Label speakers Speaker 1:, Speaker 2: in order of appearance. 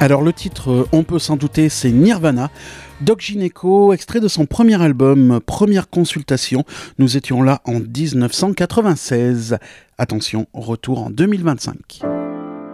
Speaker 1: Alors le titre, on peut s'en douter, c'est Nirvana. Doc Gineco, extrait de son premier album, Première Consultation. Nous étions là en 1996. Attention, retour en 2025.